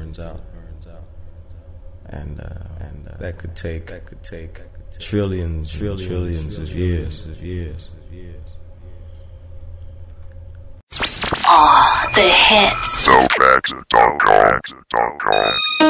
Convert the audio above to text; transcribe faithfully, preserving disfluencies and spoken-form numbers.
burns out, and uh, and uh, that could take that could take trillions, trillions, trillions of years, of years, of years. Ah, the hits. So back to